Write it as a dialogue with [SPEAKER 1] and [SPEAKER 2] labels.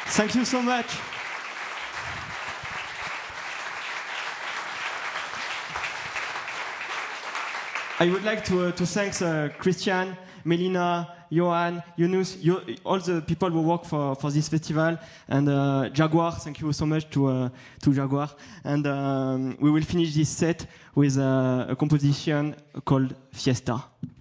[SPEAKER 1] Thank you so much. I would like to thank Christian, Melina, Johan, Yunus, all the people who work for this festival, and Jaguar. Thank you so much to Jaguar. And we will finish this set with a composition called Fiesta.